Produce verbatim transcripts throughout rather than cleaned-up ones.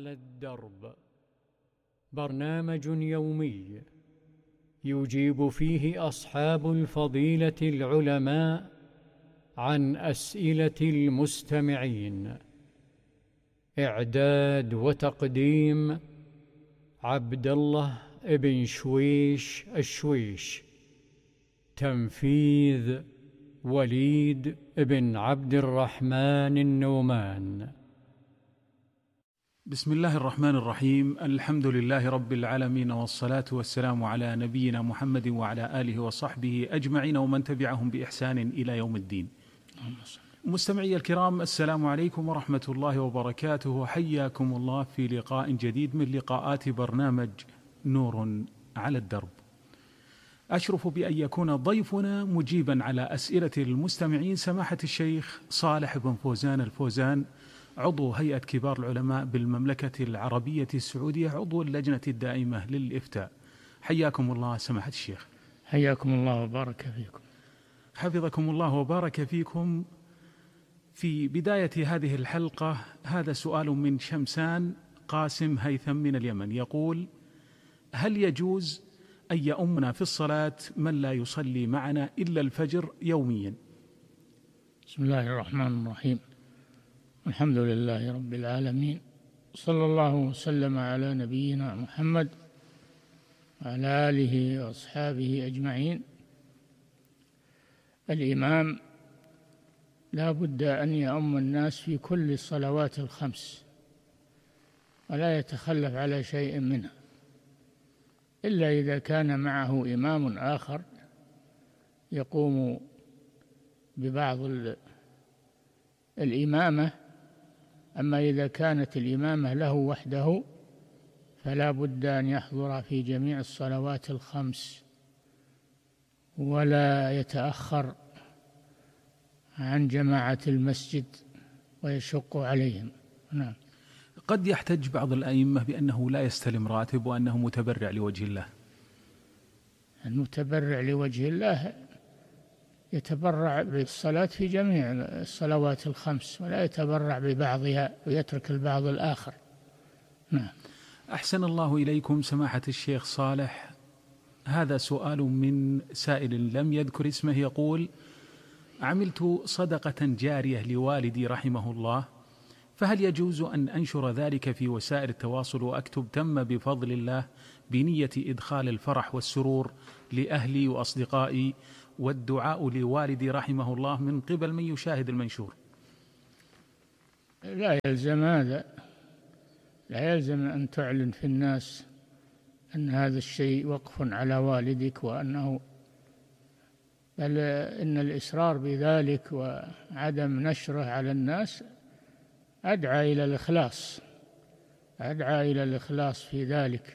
على الدرب، برنامج يومي يجيب فيه أصحاب الفضيلة العلماء عن أسئلة المستمعين. إعداد وتقديم عبد الله بن شويش الشويش. تنفيذ وليد بن عبد الرحمن النومان. بسم الله الرحمن الرحيم. الحمد لله رب العالمين، والصلاة والسلام على نبينا محمد وعلى آله وصحبه أجمعين ومن تبعهم بإحسان إلى يوم الدين. مستمعي الكرام، السلام عليكم ورحمة الله وبركاته. حياكم الله في لقاء جديد من لقاءات برنامج نور على الدرب. أشرف بأن يكون ضيفنا مجيبا على أسئلة المستمعين سماحة الشيخ صالح بن فوزان الفوزان، عضو هيئة كبار العلماء بالمملكة العربية السعودية، عضو اللجنة الدائمة للإفتاء. حياكم الله سماحة الشيخ. حياكم الله وبارك فيكم. حفظكم الله وبارك فيكم. في بداية هذه الحلقة هذا سؤال من شمسان قاسم هيثم من اليمن، يقول: هل يجوز أن يؤمنا في الصلاة من لا يصلي معنا إلا الفجر يوميا؟ بسم الله الرحمن الرحيم. الحمد لله رب العالمين، صلى الله وسلم على نبينا محمد وعلى آله وأصحابه أجمعين. الإمام لا بد أن يؤم الناس في كل الصلوات الخمس ولا يتخلف على شيء منها، إلا إذا كان معه إمام آخر يقوم ببعض الإمامة. أما إذا كانت الإمامة له وحده فلا بد أن يحضر في جميع الصلوات الخمس ولا يتأخر عن جماعة المسجد ويشق عليهم. نعم. قد يحتج بعض الأئمة بأنه لا يستلم راتب وأنه متبرع لوجه الله. المتبرع لوجه الله يتبرع بالصلاة في جميع الصلوات الخمس ولا يتبرع ببعضها ويترك البعض الآخر. نعم. أحسن الله إليكم سماحة الشيخ صالح. هذا سؤال من سائل لم يذكر اسمه، يقول: عملت صدقة جارية لوالدي رحمه الله، فهل يجوز أن أنشر ذلك في وسائل التواصل وأكتب تم بفضل الله بنية إدخال الفرح والسرور لأهلي وأصدقائي والدعاء لوالدي رحمه الله من قبل من يشاهد المنشور؟ لا يلزم هذا، لا يلزم أن تعلن في الناس أن هذا الشيء وقف على والدك وأنه، بل إن الإصرار بذلك وعدم نشره على الناس أدعى إلى الإخلاص، أدعى إلى الإخلاص في ذلك،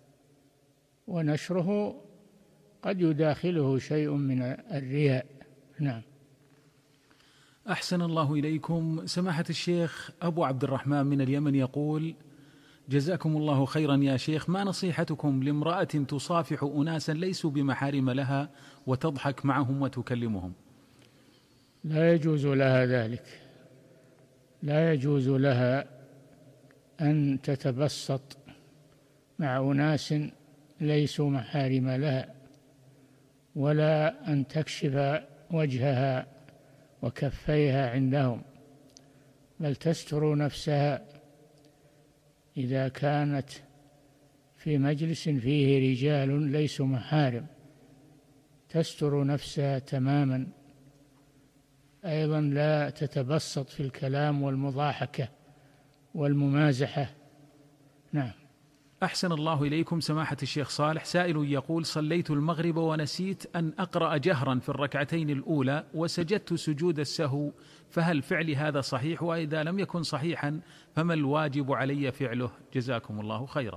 ونشره قد يداخله شيء من الرياء. نعم. أحسن الله إليكم سماحة الشيخ. أبو عبد الرحمن من اليمن يقول: جزاكم الله خيرا يا شيخ، ما نصيحتكم لامرأة تصافح أناسا ليسوا بمحارم لها وتضحك معهم وتكلمهم؟ لا يجوز لها ذلك، لا يجوز لها أن تتبسط مع أناس ليسوا محارم لها، ولا أن تكشف وجهها وكفيها عندهم، بل تستر نفسها إذا كانت في مجلس فيه رجال ليسوا محارم، تستر نفسها تماما. أيضا لا تتبسط في الكلام والمضاحكة والممازحة. نعم. أحسن الله إليكم سماحة الشيخ صالح. سائل يقول: صليت المغرب ونسيت أن أقرأ جهرا في الركعتين الأولى وسجدت سجود السهو، فهل فعلي هذا صحيح؟ وإذا لم يكن صحيحا فما الواجب علي فعله؟ جزاكم الله خيرا.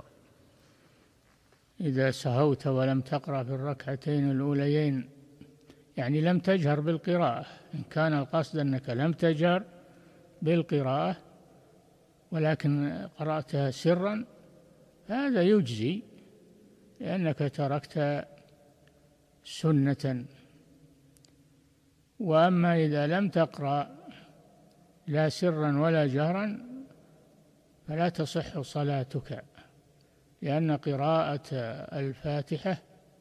إذا سهوت ولم تقرأ في الركعتين الأوليين يعني لم تجهر بالقراءة، إن كان القصد أنك لم تجهر بالقراءة ولكن قرأتها سرا هذا يجزي، لأنك تركت سنة. وأما إذا لم تقرأ لا سرا ولا جهرا فلا تصح صلاتك، لأن قراءة الفاتحة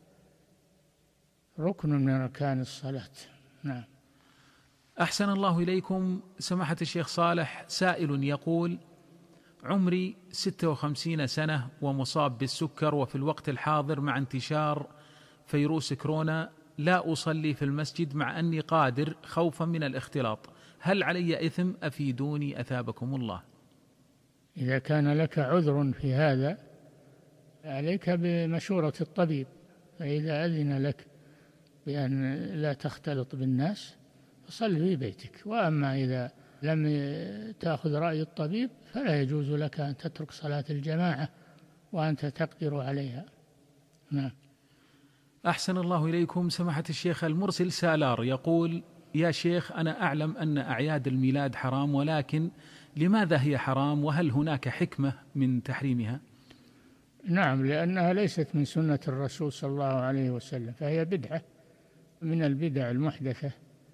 ركن من أركان الصلاة. نعم. أحسن الله إليكم سماحة الشيخ صالح، سائل يقول: عمري ستة وخمسين سنة ومصاب بالسكر، وفي الوقت الحاضر مع انتشار فيروس كورونا لا أصلي في المسجد مع أني قادر خوفا من الاختلاط، هل علي إثم؟ أفيدوني أثابكم الله. إذا كان لك عذر في هذا عليك بمشورة الطبيب، فإذا أذن لك بأن لا تختلط بالناس فصل في بيتك، وأما إذا لم تأخذ رأي الطبيب فلا يجوز لك أن تترك صلاة الجماعة وأنت تقدر عليها. نعم. أحسن الله إليكم سماحة الشيخ، المرسل سالار يقول: يا شيخ، أنا أعلم أن أعياد الميلاد حرام، ولكن لماذا هي حرام؟ وهل هناك حكمة من تحريمها؟ نعم، لأنها ليست من سنة الرسول صلى الله عليه وسلم، فهي بدعة من البدع المحدثة،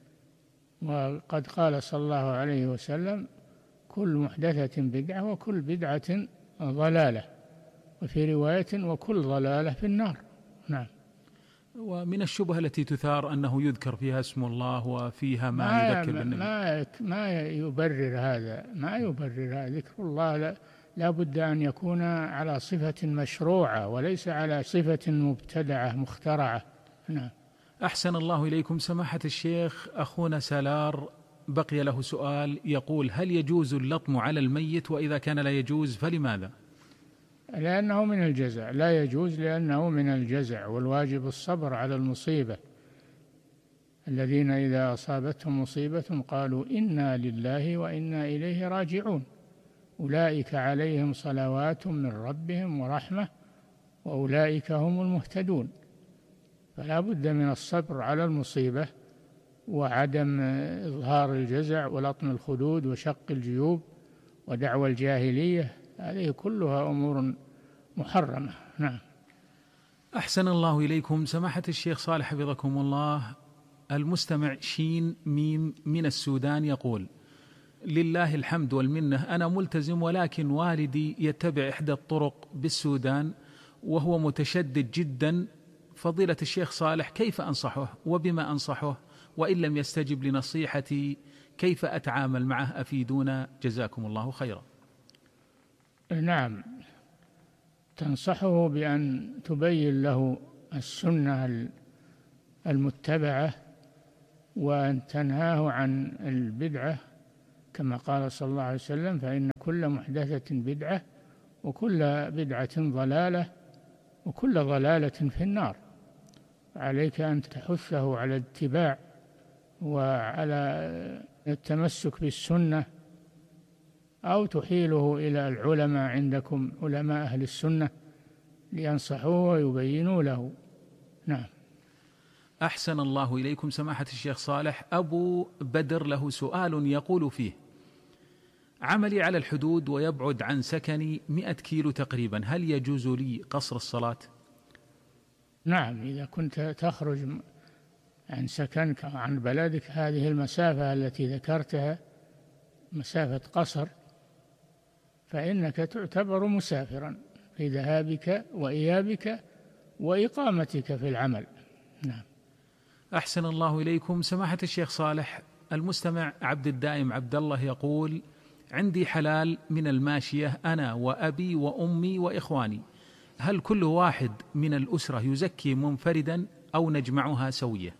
وقد قال صلى الله عليه وسلم: كل محدثة بدعة وكل بدعة ضلالة، وفي رواية: وكل ضلالة في النار. نعم. ومن الشبهة التي تثار أنه يذكر فيها اسم الله وفيها ما, ما يذكر بالنبي. ما, ما يبرر هذا، ما يبرر هذا. ذكر الله لا, لا بد أن يكون على صفة مشروعة وليس على صفة مبتدعة مخترعة. نعم. أحسن الله إليكم سماحة الشيخ، أخونا سالار بقي له سؤال يقول: هل يجوز اللطم على الميت؟ وإذا كان لا يجوز فلماذا؟ لأنه من الجزع، لا يجوز لأنه من الجزع، والواجب الصبر على المصيبة. الذين إذا أصابتهم مصيبة قالوا إنا لله وإنا إليه راجعون، أولئك عليهم صلوات من ربهم ورحمة وأولئك هم المهتدون. فلا بد من الصبر على المصيبة وعدم إظهار الجزع ولطم الخدود وشق الجيوب ودعوى الجاهلية، هذه كلها أمور محرمة. نعم. أحسن الله إليكم سماحة الشيخ صالح حفظكم الله، المستمع شين ميم من السودان يقول: لله الحمد والمنة، أنا ملتزم ولكن والدي يتبع إحدى الطرق بالسودان وهو متشدد جدا، فضيلة الشيخ صالح كيف أنصحه وبما أنصحه؟ وإن لم يستجب لنصيحتي كيف أتعامل معه؟ أفيدونا جزاكم الله خيرا. نعم، تنصحه بأن تبين له السنة المتبعة وأن تنهاه عن البدعة، كما قال صلى الله عليه وسلم: فإن كل محدثة بدعة وكل بدعة ضلالة وكل ضلالة في النار. عليك أن تحثه على الاتباع وعلى التمسك بالسنة، أو تحيله إلى العلماء عندكم، علماء أهل السنة، لينصحوه ويبينوا له. نعم. أحسن الله إليكم سماحة الشيخ صالح، أبو بدر له سؤال يقول فيه: عملي على الحدود ويبعد عن سكني مئة كيلو تقريبا، هل يجوز لي قصر الصلاة؟ نعم، إذا كنت تخرج عن سكنك عن بلدك هذه المسافة التي ذكرتها مسافة قصر، فإنك تعتبر مسافرا في ذهابك وإيابك وإقامتك في العمل. نعم. أحسن الله إليكم سماحة الشيخ صالح، المستمع عبد الدائم عبد الله يقول: عندي حلال من الماشية أنا وأبي وأمي وإخواني، هل كل واحد من الأسرة يزكي منفردا أو نجمعها سوية؟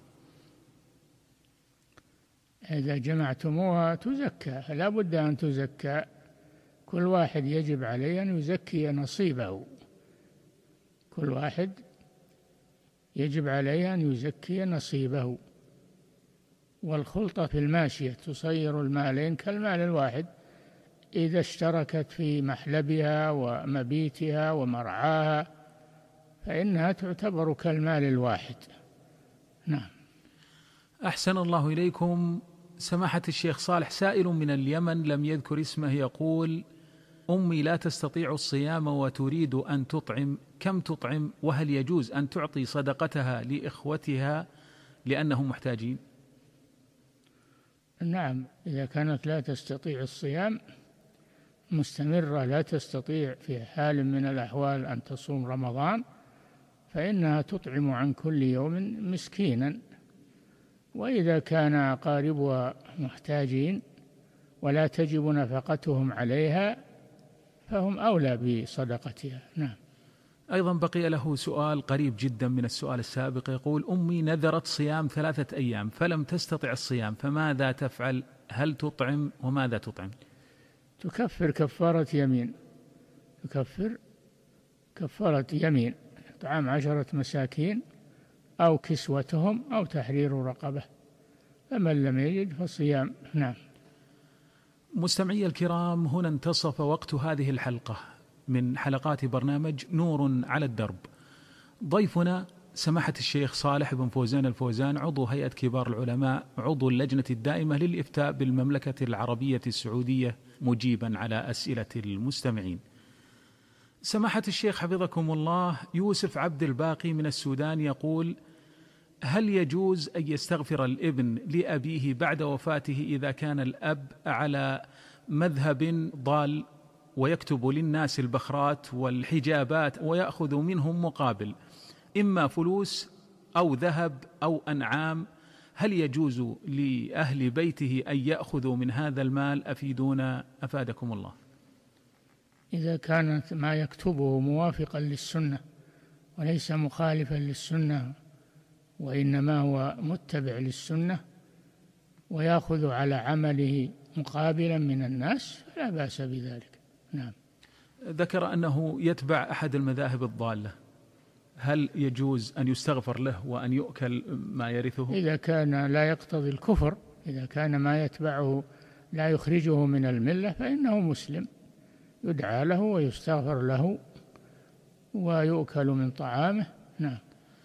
إذا جمعتموها تزكى، لا بد أن تزكى، كل واحد يجب عليه أن يزكي نصيبه، كل واحد يجب عليه أن يزكي نصيبه. والخلطة في الماشية تصير المالين كالمال الواحد إذا اشتركت في محلبها ومبيتها ومرعاها، فإنها تعتبر كالمال الواحد. نعم. أحسن الله إليكم سماحة الشيخ صالح، سائل من اليمن لم يذكر اسمه يقول: أمي لا تستطيع الصيام وتريد أن تطعم، كم تطعم؟ وهل يجوز أن تعطي صدقتها لإخوتها لأنهم محتاجين؟ نعم، إذا كانت لا تستطيع الصيام مستمرة لا تستطيع في حال من الأحوال أن تصوم رمضان، فإنها تطعم عن كل يوم مسكينا. وإذا كان أقاربها محتاجين ولا تجب نفقتهم عليها فهم أولى بصدقتها. نعم. أيضا بقي له سؤال قريب جدا من السؤال السابق، يقول: أمي نذرت صيام ثلاثة أيام فلم تستطع الصيام، فماذا تفعل؟ هل تطعم وماذا تطعم؟ تكفر كفارة يمين، تكفر كفارة يمين، إطعام عشرة مساكين أو كسوتهم أو تحرير رقبة، فمن لم يجد فصيام. نعم. مستمعي الكرام، هنا انتصف وقت هذه الحلقة من حلقات برنامج نور على الدرب. ضيفنا سماحة الشيخ صالح بن فوزان الفوزان، عضو هيئة كبار العلماء، عضو اللجنة الدائمة للإفتاء بالمملكة العربية السعودية، مجيبا على أسئلة المستمعين. سماحة الشيخ حفظكم الله، يوسف عبد الباقي من السودان يقول: هل يجوز أن يستغفر الابن لأبيه بعد وفاته إذا كان الأب على مذهب ضال ويكتب للناس البخرات والحجابات ويأخذ منهم مقابل إما فلوس أو ذهب أو أنعام؟ هل يجوز لأهل بيته أن يأخذوا من هذا المال؟ أفيدونا أفادكم الله. إذا كانت ما يكتبه موافقا للسنة وليس مخالفا للسنة وإنما هو متبع للسنة ويأخذ على عمله مقابلا من الناس فلا بأس بذلك. نعم. ذكر أنه يتبع أحد المذاهب الضالة، هل يجوز أن يستغفر له وأن يؤكل ما يرثه؟ إذا كان لا يقتضي الكفر، إذا كان ما يتبعه لا يخرجه من الملة فإنه مسلم، يدعى له ويستغفر له ويؤكل من طعامه. نعم.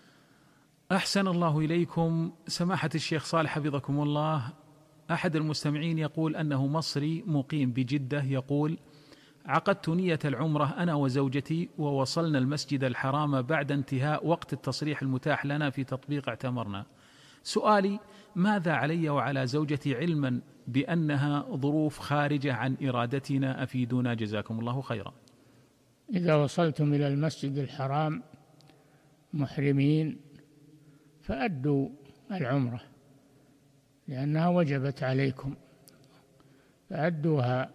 أحسن الله إليكم سماحة الشيخ صالح حفظكم الله. أحد المستمعين يقول أنه مصري مقيم بجدة، يقول: عقدت نية العمرة أنا وزوجتي ووصلنا المسجد الحرام بعد انتهاء وقت التصريح المتاح لنا في تطبيق اعتمرنا. سؤالي: ماذا علي وعلى زوجتي علما بأنها ظروف خارجة عن إرادتنا؟ أفيدونا جزاكم الله خيرا. إذا وصلتم إلى المسجد الحرام محرمين فأدوا العمرة لأنها وجبت عليكم، فأدوها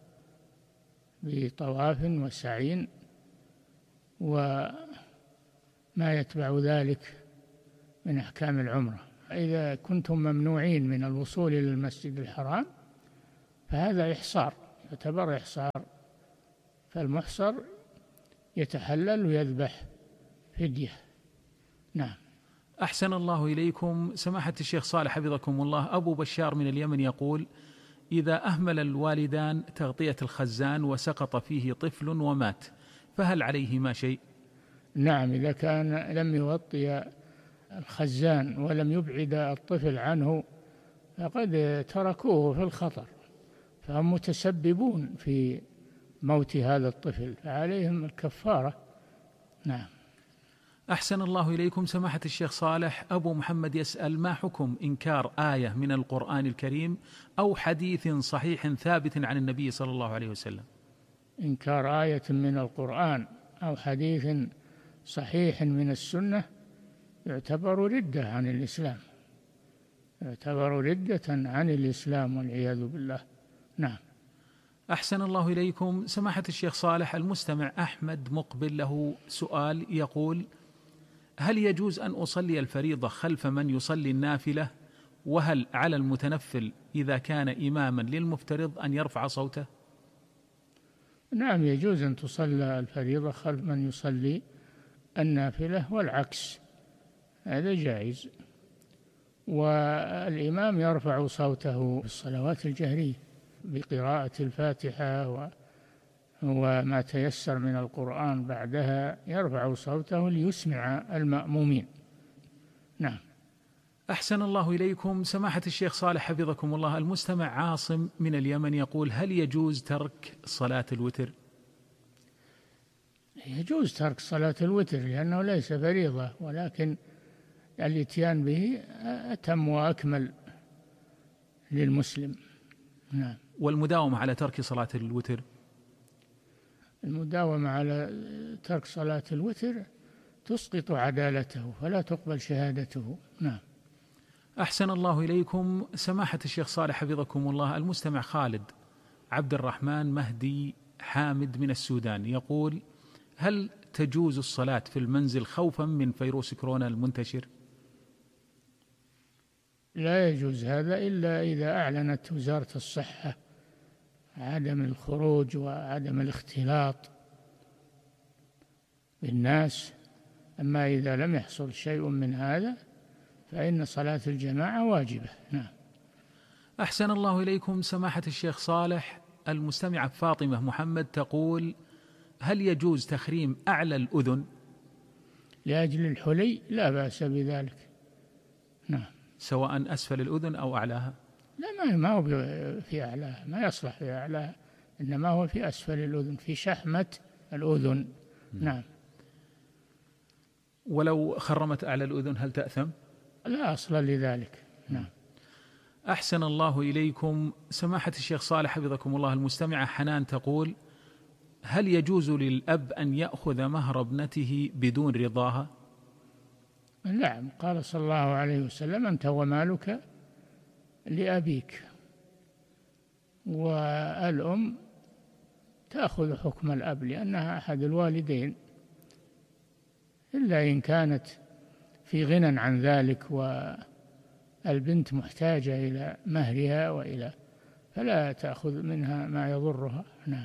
بطواف وسعي وما يتبع ذلك من أحكام العمرة. إذا كنتم ممنوعين من الوصول إلى المسجد الحرام فهذا إحصار، يعتبر إحصار، فالمحصر يتحلل ويذبح فدية. نعم. أحسن الله إليكم سماحة الشيخ صالح حفظكم الله. أبو بشار من اليمن يقول: إذا أهمل الوالدان تغطية الخزان وسقط فيه طفل ومات فهل عليهما شيء؟ نعم، إذا كان لم يغطي الخزان ولم يبعد الطفل عنه فقد تركوه في الخطر، فهم متسببون في موت هذا الطفل، فعليهم الكفارة. نعم. أحسن الله إليكم سماحة الشيخ صالح. أبو محمد يسأل: ما حكم إنكار آية من القرآن الكريم أو حديث صحيح ثابت عن النبي صلى الله عليه وسلم؟ إنكار آية من القرآن أو حديث صحيح من السنة يعتبر ردة عن الإسلام، يعتبر ردة عن الإسلام والعياذ بالله. نعم. أحسن الله إليكم سماحة الشيخ صالح. المستمع أحمد مقبل له سؤال، يقول: هل يجوز أن أصلي الفريضة خلف من يصلي النافلة؟ وهل على المتنفل إذا كان إماما للمفترض أن يرفع صوته؟ نعم، يجوز أن تصلى الفريضة خلف من يصلي النافلة والعكس، هذا جائز. والإمام يرفع صوته في الصلوات الجهرية بقراءة الفاتحة وما تيسر من القرآن بعدها، يرفع صوته ليسمع المأمومين. نعم. أحسن الله إليكم سماحة الشيخ صالح حفظكم الله. المستمع عاصم من اليمن يقول: هل يجوز ترك صلاة الوتر؟ يجوز ترك صلاة الوتر لأنه ليس فريضة، ولكن الاتيان به أتم وأكمل للمسلم. نعم. والمداومة على ترك صلاة الوتر؟ المداومة على ترك صلاة الوتر تسقط عدالته فلا تقبل شهادته. نعم. أحسن الله إليكم سماحة الشيخ صالح حفظكم الله. المستمع خالد عبد الرحمن مهدي حامد من السودان يقول: هل تجوز الصلاة في المنزل خوفا من فيروس كورونا المنتشر؟ لا يجوز هذا إلا إذا أعلنت وزارة الصحة عدم الخروج وعدم الاختلاط بالناس. أما إذا لم يحصل شيء من هذا فإن صلاة الجماعة واجبة. نعم. أحسن الله إليكم سماحة الشيخ صالح. المستمعة فاطمة محمد تقول: هل يجوز تخريم أعلى الأذن لأجل الحلي؟ لا بأس بذلك. نعم. سواء أسفل الأذن أو أعلاها؟ لا، ما ما هو في أعلاها، ما يصلح في أعلاها، إنما هو في أسفل الأذن، في شحمة الأذن. نعم. ولو خرمت أعلى الأذن هل تأثم؟ لا أصل لذلك. نعم. أحسن الله إليكم سماحة الشيخ صالح حفظكم الله. المستمعة حنان تقول: هل يجوز للأب أن يأخذ مهر ابنته بدون رضاها؟ نعم، قال صلى الله عليه وسلم: أنت ومالك لأبيك. والأم تأخذ حكم الأب لأنها أحد الوالدين، إلا إن كانت في غنى عن ذلك والبنت محتاجة إلى مهرها وإلى فلا تأخذ منها ما يضرها. نعم.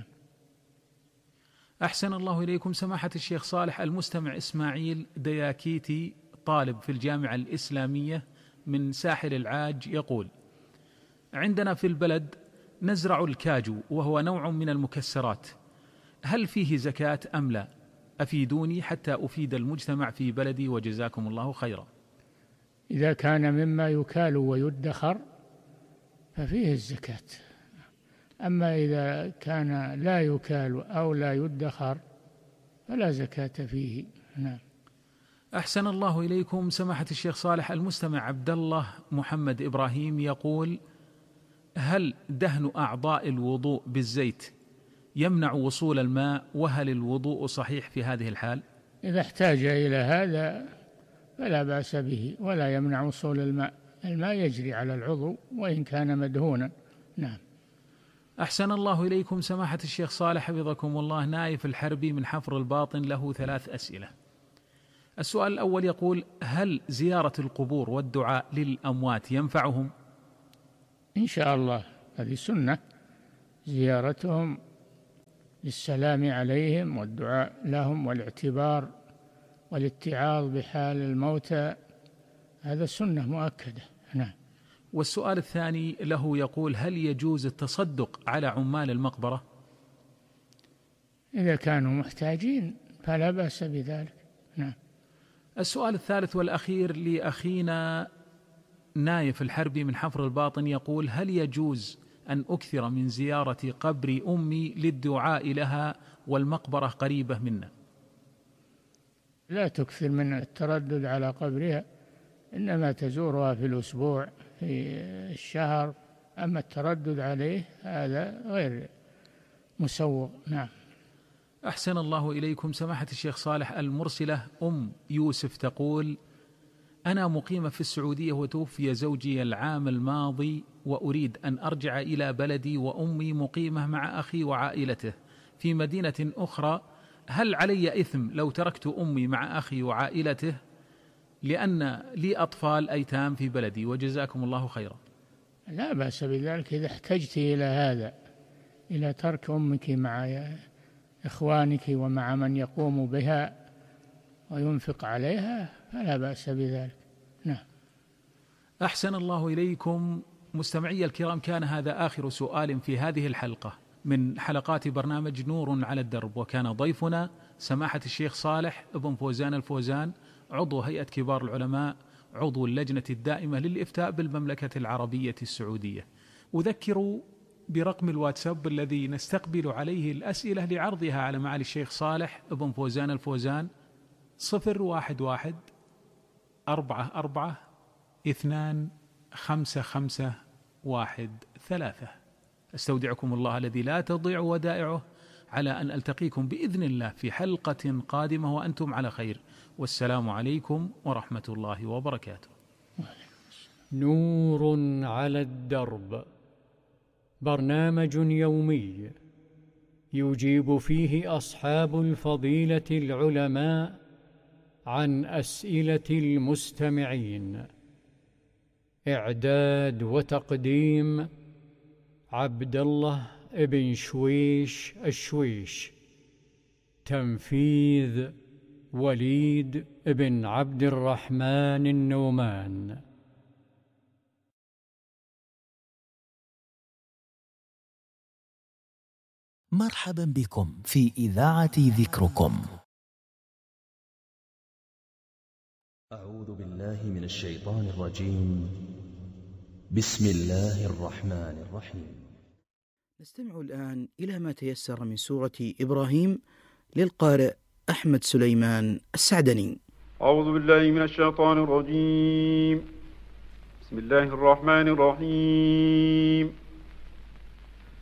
أحسن الله إليكم سماحة الشيخ صالح. المستمع إسماعيل دياكيتي طالب في الجامعة الإسلامية من ساحل العاج يقول: عندنا في البلد نزرع الكاجو وهو نوع من المكسرات، هل فيه زكاة أم لا؟ أفيدوني حتى أفيد المجتمع في بلدي وجزاكم الله خيرا. إذا كان مما يكال ويدخر ففيه الزكاة، أما إذا كان لا يكال أو لا يدخر فلا زكاة فيه. نعم. أحسن الله إليكم سماحة الشيخ صالح. المستمع عبد الله محمد إبراهيم يقول: هل دهن أعضاء الوضوء بالزيت يمنع وصول الماء؟ وهل الوضوء صحيح في هذه الحال؟ إذا احتاج إلى هذا فلا بأس به ولا يمنع وصول الماء، الماء يجري على العضو وإن كان مدهونا. نعم. أحسن الله إليكم سماحة الشيخ صالح حفظكم الله. نايف الحربي من حفر الباطن له ثلاث أسئلة. السؤال الأول يقول: هل زيارة القبور والدعاء للأموات ينفعهم؟ إن شاء الله، هذه سنة، زيارتهم للسلام عليهم والدعاء لهم والاعتبار والاتعاظ بحال الموتى، هذا سنة مؤكدة. نعم. والسؤال الثاني له يقول: هل يجوز التصدق على عمال المقبرة؟ إذا كانوا محتاجين فلا بأس بذلك. نعم. السؤال الثالث والأخير لأخينا نايف الحربي من حفر الباطن يقول: هل يجوز أن أكثر من زيارة قبر أمي للدعاء لها والمقبرة قريبة منا؟ لا تكثر من التردد على قبرها، إنما تزورها في الأسبوع في الشهر، أما التردد عليه هذا غير مسوغ. نعم. أحسن الله إليكم سماحة الشيخ صالح. المرسلة أم يوسف تقول: أنا مقيمة في السعودية وتوفي زوجي العام الماضي وأريد أن أرجع إلى بلدي وأمي مقيمة مع أخي وعائلته في مدينة أخرى، هل علي إثم لو تركت أمي مع أخي وعائلته لأن لي أطفال أيتام في بلدي وجزاكم الله خيرا؟ لا بأس بذلك إذا احتجت إلى هذا، إلى ترك أمك مع إخوانك ومع من يقوم بها وينفق عليها فلا بأس بذلك. نعم. أحسن الله إليكم مستمعي الكرام. كان هذا آخر سؤال في هذه الحلقة من حلقات برنامج نور على الدرب، وكان ضيفنا سماحة الشيخ صالح ابن فوزان الفوزان، عضو هيئة كبار العلماء، عضو اللجنة الدائمة للإفتاء بالمملكة العربية السعودية. أذكر برقم الواتساب الذي نستقبل عليه الأسئلة لعرضها على معالي الشيخ صالح ابن فوزان الفوزان: صفر واحد واحد أربعة أربعة اثنان خمسة خمسة واحد ثلاثة. استودعكم الله الذي لا تضيع ودائعه، على أن ألتقيكم بإذن الله في حلقة قادمة وأنتم على خير، والسلام عليكم ورحمة الله وبركاته. نور على الدرب، برنامج يومي يجيب فيه أصحاب الفضيلة العلماء عن أسئلة المستمعين. إعداد وتقديم عبد الله ابن شويش الشويش. تنفيذ وليد ابن عبد الرحمن النومان. مرحبا بكم في إذاعة ذكركم. أعوذ بالله من الشيطان الرجيم. بسم الله الرحمن الرحيم. نستمع الآن إلى ما تيسر من سورة إبراهيم للقارئ أحمد سليمان السعدني. أعوذ بالله من الشيطان الرجيم. بسم الله الرحمن الرحيم.